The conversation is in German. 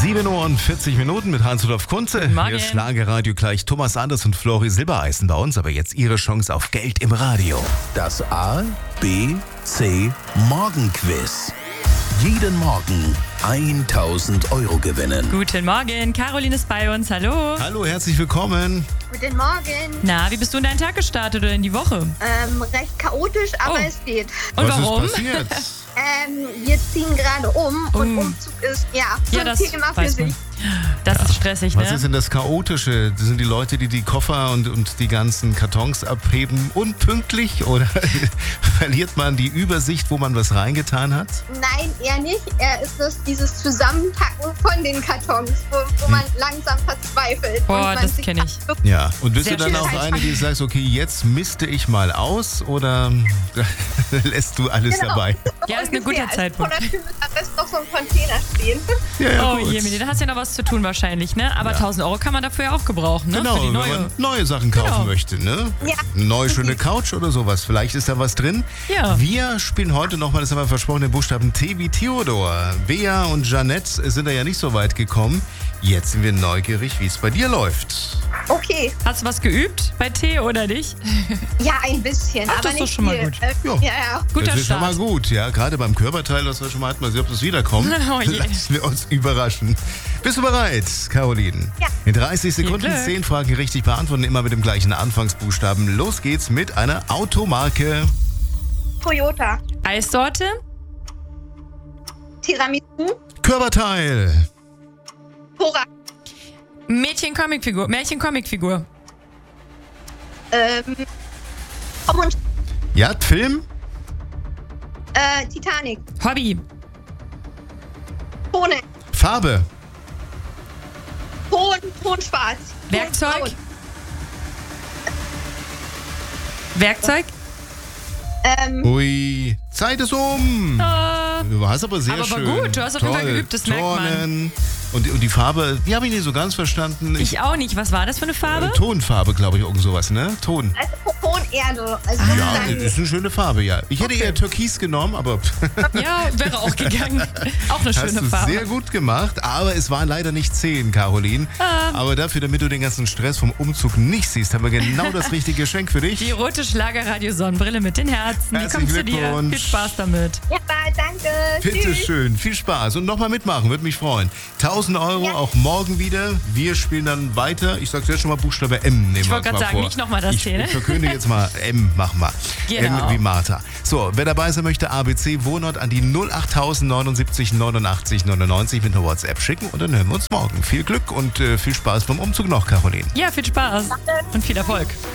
7:40 Uhr mit Hans-Rudolf Kunze. Hier ist Schlagerradio gleich Thomas Anders und Flori Silbereisen bei uns. Aber jetzt Ihre Chance auf Geld im Radio. Das A, B, C Morgenquiz. Jeden Morgen 1.000 Euro gewinnen. Guten Morgen, Caroline ist bei uns. Hallo. Hallo, herzlich willkommen. Guten Morgen. Na, wie bist du in deinen Tag gestartet oder in die Woche? Recht chaotisch, aber es geht. Und Was warum? ist passiert? Wir ziehen gerade um und Umzug ist, so ein das Thema für weiß man. sich. Das ist stressig, Was ne? ist denn das Chaotische? Das sind die Leute, die Koffer und die ganzen Kartons abheben, unpünktlich? Oder verliert man die Übersicht, wo man was reingetan hat? Nein, eher nicht. Er ist dieses Zusammenpacken von den Kartons, wo man langsam verzweifelt. Boah, und man das sich kenn ich. Ja, und bist Sehr du dann auch schön. eine, die sagt, okay, jetzt misste ich mal aus oder lässt du alles Genau. dabei? Ja, ist ein guter Ungefähr. Zeitpunkt. Also vor der Tür muss am besten noch so ein Container stehen. Ja, Oh gut. je, da hast du ja noch was zu tun wahrscheinlich, ne? Aber 1.000 Euro kann man dafür ja auch gebrauchen, ne? Genau, Für die wenn neue. man neue Sachen kaufen Genau. möchte, ne? Ja. Eine neue schöne Couch oder sowas. Vielleicht ist da was drin. Ja. Wir spielen heute nochmal, das haben wir versprochen, den Buchstaben T wie Theodor. Bea und Jeanette sind da ja nicht so weit gekommen. Jetzt sind wir neugierig, wie es bei dir läuft. Okay, Hast du was geübt bei T oder nicht? ja, ein bisschen, Ach, aber das ist nicht doch schon mal viel. gut. Ja. Ja. Guter Das ist schon mal Start. gut, ja. Gerade beim Körperteil, das wir schon mal hatten, mal sehen, ob das wiederkommt. Oh je. Lassen wir uns überraschen. Bist du bereit, Caroline? Ja. In 30 Sekunden Viel Glück. 10 Fragen richtig beantworten, immer mit dem gleichen Anfangsbuchstaben. Los geht's mit einer Automarke. Toyota, Eissorte? Tiramisu, Körperteil. Tora, Märchen-Comicfigur. Tom und Ja, Film. Titanic, Hobby. Tone, Farbe. Ton schwarz. Werkzeug? Werkzeug? Ui, Zeit ist um. Du warst aber sehr Aber war schön. gut, du hast auf jeden Fall Toll. geübt, das merkt man. Turnen. Und die Farbe, die habe ich nicht so ganz verstanden. Ich auch nicht. Was war das für eine Farbe? Tonfarbe, glaube ich, irgend sowas, ne? Ton. Also Tonerde. Also Ja, dann das ist eine schöne Farbe, ja. Ich hätte eher Türkis genommen, aber Ja, wäre auch gegangen. Auch eine hast schöne du Farbe. sehr gut gemacht. Aber es waren leider nicht 10, Caroline. Aber dafür, damit du den ganzen Stress vom Umzug nicht siehst, haben wir genau das richtige Geschenk für dich. Die rote Schlagerradio-Sonnenbrille mit den Herzen. Die Herzlichen kommt zu dir. Glückwunsch. Viel Spaß damit. ja, danke. Bitte Tschüss. schön, viel Spaß und nochmal mitmachen, würde mich freuen. 1.000 Euro, Ja. auch morgen wieder. Wir spielen dann weiter. Ich sag's jetzt schon mal, Buchstabe M nehmen Ich wir wollte uns gerade mal sagen, vor. nicht nochmal das T, ne? Ich verkünde jetzt mal M, machen wir. Genau. M wie Martha. So, wer dabei sein möchte, ABC Wohnort an die 08079 89 99 mit einer WhatsApp schicken und dann hören wir uns morgen. Viel Glück und viel Spaß beim Umzug noch, Caroline. Ja, viel Spaß und viel Erfolg.